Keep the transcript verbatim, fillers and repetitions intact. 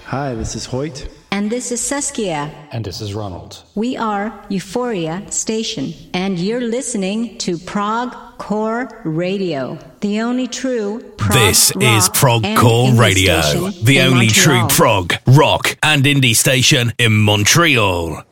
Hi, this is Hoyt. And this is Saskia. And this is Ronald. We are Euphoria Station, and you're listening to Prog Core Radio, the only true prog This rock is Prog and Core indie Radio, station the in only Montreal. true prog, rock, and indie station in Montreal.